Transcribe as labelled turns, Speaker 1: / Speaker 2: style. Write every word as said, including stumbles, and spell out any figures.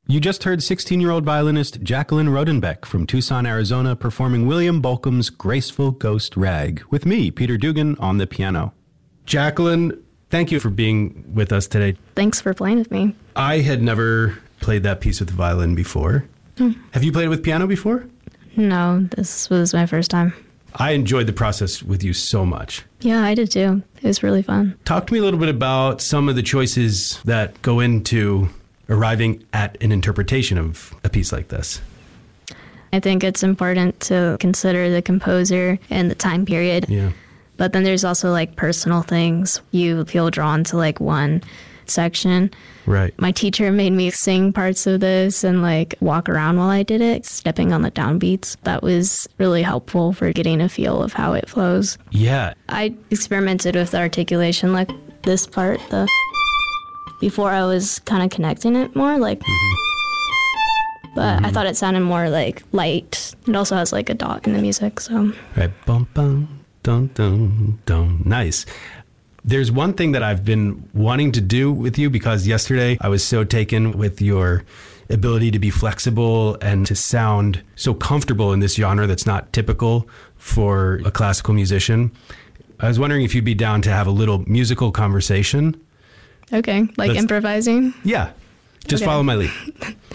Speaker 1: You just heard sixteen-year-old violinist Jacqueline Rodenbeck from Tucson, Arizona, performing William Bolcom's Graceful Ghost Rag with me, Peter Dugan, on the piano. Jacqueline, thank you for being with us today.
Speaker 2: Thanks for playing with me.
Speaker 1: I had never played that piece with the violin before. Hmm. Have you played with piano before?
Speaker 2: No, this was my first time.
Speaker 1: I enjoyed the process with you so much.
Speaker 2: Yeah, I did too. It was really fun.
Speaker 1: Talk to me a little bit about some of the choices that go into arriving at an interpretation of a piece like this.
Speaker 2: I think it's important to consider the composer and the time period.
Speaker 1: Yeah.
Speaker 2: But then there's also like personal things. You feel drawn to like one section.
Speaker 1: Right.
Speaker 2: My teacher made me sing parts of this and like walk around while I did it, stepping on the downbeats. That was really helpful for getting a feel of how it flows.
Speaker 1: Yeah.
Speaker 2: I experimented with the articulation, like this part, the before I was kind of connecting it more, like, mm-hmm. but mm-hmm. I thought it sounded more like light. It also has like a dot in the music, so.
Speaker 1: Right, bum bum, dun dun dun. Nice. There's one thing that I've been wanting to do with you because yesterday I was so taken with your ability to be flexible and to sound so comfortable in this genre that's not typical for a classical musician. I was wondering if you'd be down to have a little musical conversation.
Speaker 2: Okay, like Let's, improvising?
Speaker 1: Yeah, just okay. Follow my lead.